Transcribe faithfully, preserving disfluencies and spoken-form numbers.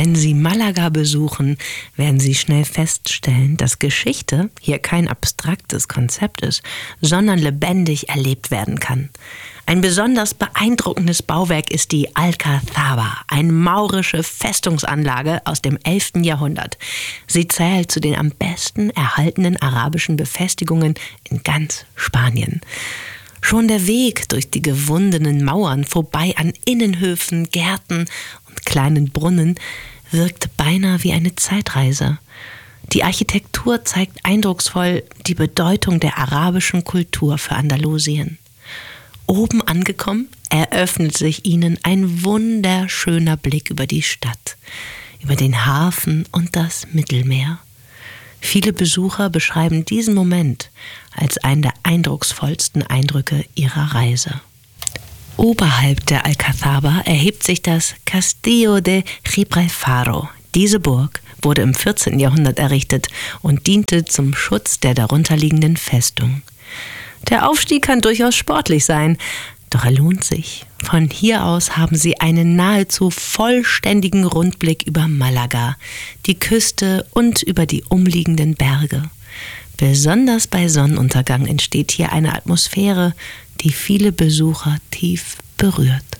Wenn Sie Malaga besuchen, werden Sie schnell feststellen, dass Geschichte hier kein abstraktes Konzept ist, sondern lebendig erlebt werden kann. Ein besonders beeindruckendes Bauwerk ist die Alcazaba, eine maurische Festungsanlage aus dem elften Jahrhundert. Sie zählt zu den am besten erhaltenen arabischen Befestigungen in ganz Spanien. Schon der Weg durch die gewundenen Mauern vorbei an Innenhöfen, Gärten und kleinen Brunnen wirkt beinahe wie eine Zeitreise. Die Architektur zeigt eindrucksvoll die Bedeutung der arabischen Kultur für Andalusien. Oben angekommen, eröffnet sich ihnen ein wunderschöner Blick über die Stadt, über den Hafen und das Mittelmeer. Viele Besucher beschreiben diesen Moment als einen der eindrucksvollsten Eindrücke ihrer Reise. Oberhalb der Alcazaba erhebt sich das Castillo de Gibralfaro. Diese Burg wurde im vierzehnten Jahrhundert errichtet und diente zum Schutz der darunterliegenden Festung. Der Aufstieg kann durchaus sportlich sein, doch er lohnt sich. Von hier aus haben Sie einen nahezu vollständigen Rundblick über Malaga, die Küste und über die umliegenden Berge. Besonders bei Sonnenuntergang entsteht hier eine Atmosphäre, die viele Besucher tief berührt.